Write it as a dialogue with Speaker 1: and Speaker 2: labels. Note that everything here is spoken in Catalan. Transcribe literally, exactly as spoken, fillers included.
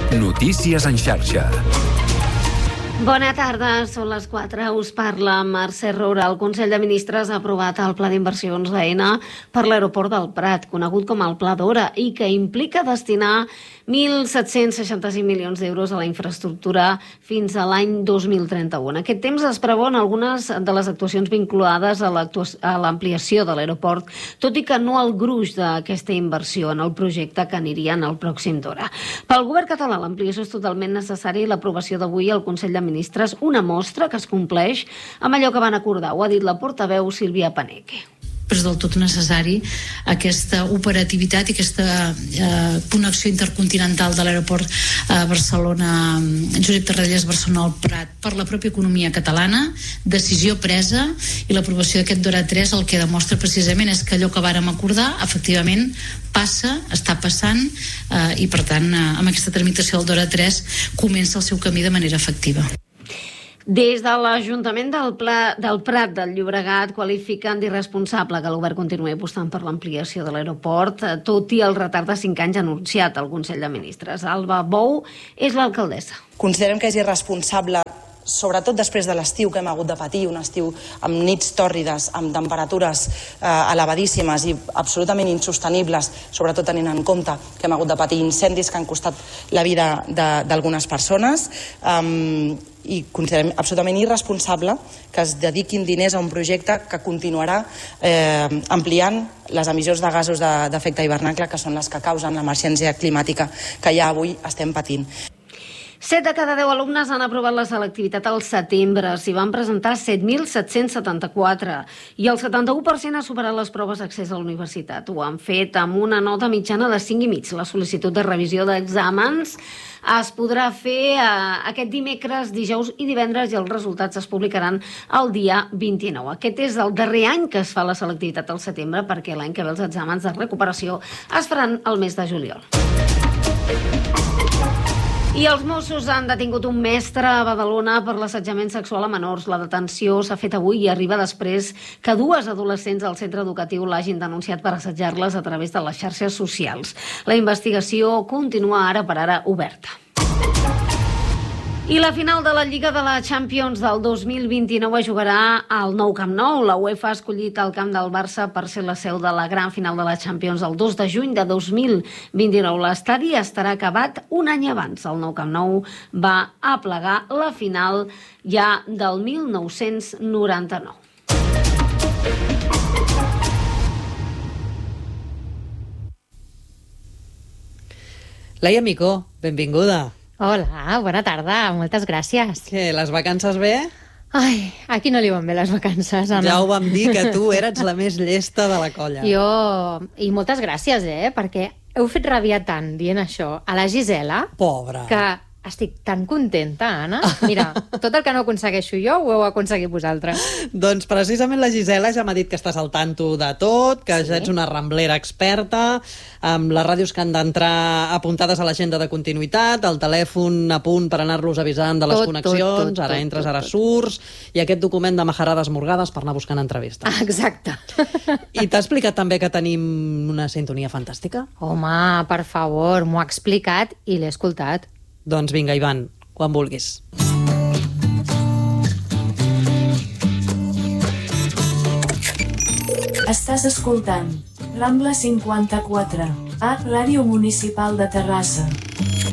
Speaker 1: Notícies en xarxa.
Speaker 2: Bona tarda, són les quatre. Us parla Mercè Roura. El Consell de Ministres ha aprovat el Pla d'Inversions A E N A per l'aeroport del Prat, conegut com el Pla Dora, i que implica destinar mil set-cents seixanta-cinc milions d'euros a la infraestructura fins a l'any dos mil trenta-u. En aquest temps es preveuen algunes de les actuacions vinculades a l'ampliació de l'aeroport, tot i que no el gruix d'aquesta inversió en el projecte que aniria en el pròxim Dora. Pel govern català, l'ampliació és totalment necessària i l'aprovació d'avui al Consell de Ministres una mostra que es compleix amb allò que van acordar. Ho ha dit la portaveu Sílvia Paneque.
Speaker 3: És del tot necessari aquesta operativitat i aquesta eh, connexió intercontinental de l'aeroport eh, Barcelona, Josep Tarradellas, Barcelona al Prat per la pròpia economia catalana, decisió presa, i l'aprovació d'aquest Dora tres el que demostra precisament és que allò que vàrem acordar efectivament passa, està passant eh, i per tant eh, amb aquesta tramitació del Dora tres comença el seu camí de manera efectiva.
Speaker 2: Des de l'Ajuntament del, Pla, del Prat del Llobregat qualifiquen d'irresponsable que el govern continuï apostant per l'ampliació de l'aeroport, tot i el retard de cinc anys anunciat al Consell de Ministres. Alba Bou és l'alcaldessa.
Speaker 4: Considerem que és irresponsable, sobretot després de l'estiu que hem hagut de patir, un estiu amb nits tòrrides, amb temperatures eh, elevadíssimes i absolutament insostenibles, sobretot tenint en compte que hem hagut de patir incendis que han costat la vida d'algunes persones, um, i considerem absolutament irresponsable que es dediquin diners a un projecte que continuarà eh, ampliant les emissions de gasos d'efecte hivernacle, que són les que causen l'emergència climàtica que ja avui estem patint.
Speaker 2: Set de cada deu alumnes han aprovat la selectivitat al setembre. S'hi van presentar set mil set-cents setanta-quatre i el setanta-u per cent ha superat les proves d'accés a la universitat. Ho han fet amb una nota mitjana de cinc i mig. La sol·licitud de revisió d'exàmens es podrà fer eh, aquest dimecres, dijous i divendres, i els resultats es publicaran el dia vint-i-nou. Aquest és el darrer any que es fa la selectivitat al setembre, perquè l'any que ve els exàmens de recuperació es faran el mes de juliol. I els Mossos han detingut un mestre a Badalona per l'assetjament sexual a menors. La detenció s'ha fet avui i arriba després que dues adolescents del centre educatiu l'hagin denunciat per assetjar-les a través de les xarxes socials. La investigació continua ara per ara oberta. I la final de la Lliga de la Champions del dos mil vint-i-nou es jugarà al nou Camp Nou. La UEFA ha escollit el camp del Barça per ser la seu de la gran final de la Champions el dos de juny de dos mil vint-i-nou. L'estadi estarà acabat un any abans. El nou Camp Nou va aplegar la final ja del mil nou-cents noranta-nou.
Speaker 5: Laia Micó, benvinguda.
Speaker 6: Hola, bona tarda, moltes gràcies.
Speaker 5: Què, les vacances bé?
Speaker 6: Ai, aquí no li van bé les vacances, Anna.
Speaker 5: Ja ho vam dir, que tu eres la més llesta de la colla.
Speaker 6: Jo... I moltes gràcies, eh? Perquè heu fet rabiar tant dient això a la Gisela...
Speaker 5: Pobra.
Speaker 6: Que estic tan contenta, Anna. Mira, tot el que no aconsegueixo jo ho heu aconseguit vosaltres.
Speaker 5: Doncs precisament la Gisela ja m'ha dit que estàs al tanto de tot, que
Speaker 6: Sí.
Speaker 5: ja ets una ramblera experta, amb les ràdios que han d'entrar apuntades a l'agenda de continuïtat, el telèfon a punt per anar-los avisant de les
Speaker 6: Tot,
Speaker 5: connexions,
Speaker 6: tot, tot,
Speaker 5: ara
Speaker 6: tot,
Speaker 5: entres,
Speaker 6: tot,
Speaker 5: ara
Speaker 6: tot.
Speaker 5: surts, i aquest document de majarades morgades per anar buscant entrevistes.
Speaker 6: Exacte.
Speaker 5: I t'ha explicat també que tenim una sintonia fantàstica?
Speaker 6: Home, per favor, m'ho ha explicat i l'he escoltat.
Speaker 5: Doncs vinga, Ivan, quan vulguis.
Speaker 7: Estàs escoltant Rambla cinquanta-quatre, a Ràdio Municipal de Terrassa.